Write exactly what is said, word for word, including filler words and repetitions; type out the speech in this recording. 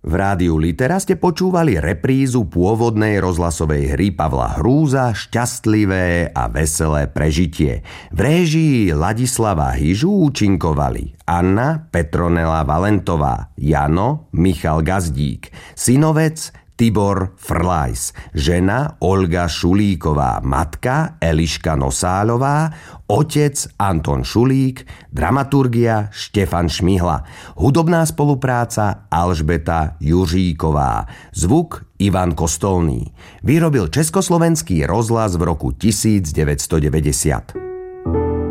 V rádiu Litera ste počúvali reprízu pôvodnej rozhlasovej hry Pavla Hrúza Šťastlivé a veselé prežitie. V réžii Ladislava Hyžu účinkovali Anna Petronela Valentová, Jano Michal Gazdík, synovec Tibor Frlajs, žena Olga Šulíková, matka Eliška Nosáľová, otec Anton Šulík, dramaturgia Štefan Šmihla, hudobná spolupráca Alžbeta Juříková, zvuk Ivan Kostolný. Vyrobil Československý rozhlas v roku devätnásťstodeväťdesiat.